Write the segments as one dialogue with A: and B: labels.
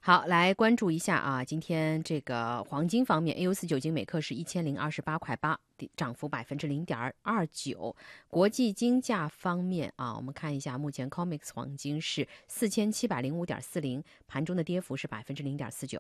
A: 好，来关注一下啊，今天这个黄金方面 ，AU4 金每克是1028.8块8，涨幅0.29%。国际金价方面啊，我们看一下，目前 COMEX 黄金是4705.40，盘中的跌幅是0.49%。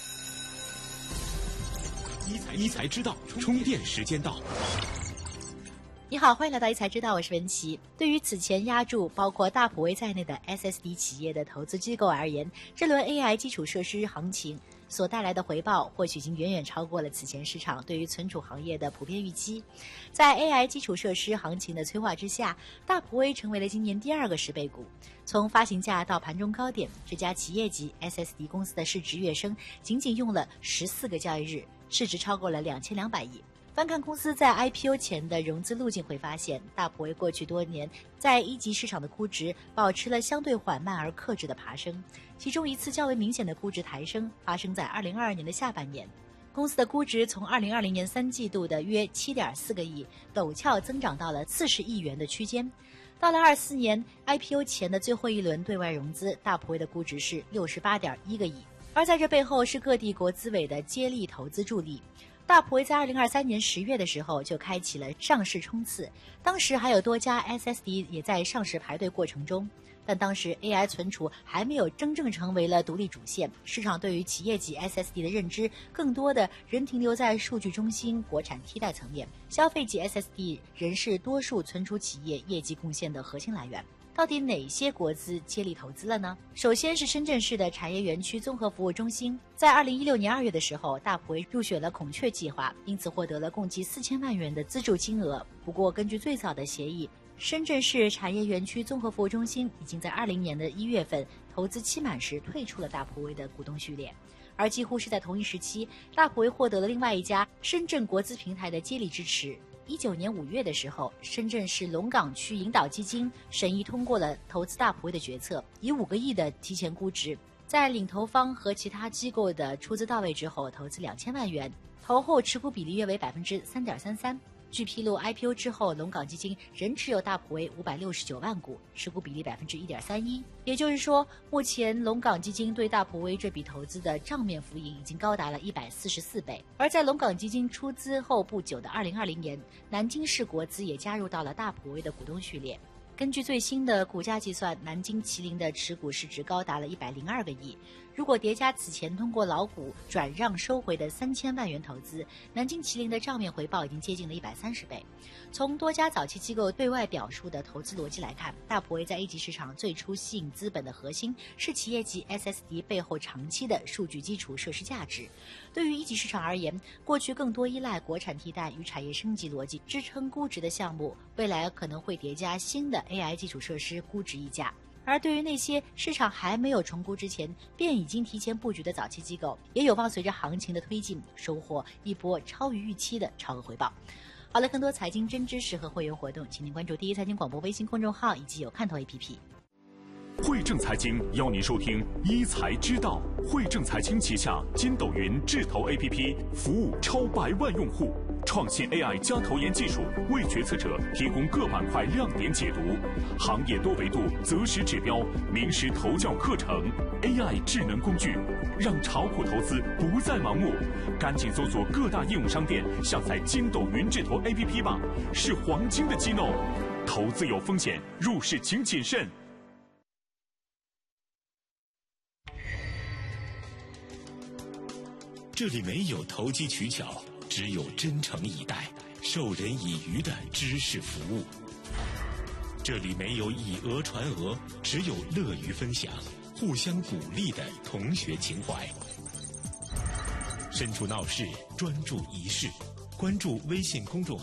B: 一财知道，充电时间到。
C: 你好，欢迎来到一财知道，我是文琪。对于此前押注包括大普威在内的 SSD 企业的投资机构而言，这轮 AI 基础设施行情所带来的回报或许已经远远超过了此前市场对于存储行业的普遍预期。在 AI 基础设施行情的催化之下，大普威成为了今年第2个10倍股。从发行价到盘中高点，这家企业级 SSD 公司的市值跃升仅仅用了14个交易日，市值超过了2200亿。翻看公司在 IPO 前的融资路径，会发现大普威过去多年在一级市场的估值保持了相对缓慢而克制的爬升，其中一次较为明显的估值抬升发生在2022年的下半年，公司的估值从2020年3季度的约7.4个亿陡峭增长到了40亿元的区间。到了24年 IPO 前的最后一轮对外融资，大普威的估值是68.1个亿，而在这背后是各地国资委的接力投资助力。大普威在2023年10月的时候就开启了上市冲刺，当时还有多家 SSD 也在上市排队过程中，但当时 AI 存储还没有真正成为了独立主线，市场对于企业级 SSD 的认知更多的仍停留在数据中心、国产替代层面，消费级 SSD 仍是多数存储企业业绩贡献的核心来源。到底哪些国资接力投资了呢？首先是深圳市的产业园区综合服务中心，在2016年2月的时候，大普威入选了孔雀计划，因此获得了共计4000万元的资助金额。不过根据最早的协议，深圳市产业园区综合服务中心已经在20年的1月份投资期满时退出了大普威的股东序列。而几乎是在同一时期，大普威获得了另外一家深圳国资平台的接力支持。19年5月的时候，深圳市龙岗区引导基金审议通过了投资大普威的决策，以5个亿的提前估值，在领投方和其他机构的出资到位之后，投资2000万元，投后持股比例约为3.33%。据披露 ，IPO 之后，龙岗基金仍持有大普威569万股，持股比例1.31%。也就是说，目前龙岗基金对大普威这笔投资的账面浮盈已经高达了144倍。而在龙岗基金出资后不久的2020年，南京市国资也加入到了大普威的股东序列。根据最新的股价计算，南京麒麟的持股市值高达了102个亿。如果叠加此前通过老股转让收回的3000万元投资，南京麒麟的账面回报已经接近了130倍。从多家早期机构对外表述的投资逻辑来看，大普威在一级市场最初吸引资本的核心是企业级 SSD 背后长期的数据基础设施价值。对于一级市场而言，过去更多依赖国产替代与产业升级逻辑支撑估值的项目，未来可能会叠加新的 AI 基础设施估值溢价。而对于那些市场还没有重估之前便已经提前布局的早期机构，也有望随着行情的推进，收获一波超于预期的超额回报。好了，更多财经真知识和会员活动，请您关注第一财经广播微信公众号以及有看头 APP。
B: 汇正财经邀您收听一财知道。汇正财经旗下筋斗云智投 APP 服务超100万用户，创新 AI 加投研技术，为决策者提供各板块亮点解读，行业多维度择时指标，名师投教课程 ，AI 智能工具，让炒股投资不再盲目。赶紧搜索各大应用商店，下载筋斗云智投 APP 吧，是黄金的机弄。投资有风险，入市请谨慎。
D: 这里没有投机取巧，只有真诚以待、授人以渔的知识服务。这里没有以讹传讹，只有乐于分享、互相鼓励的同学情怀。身处闹市，专注一事，关注微信公众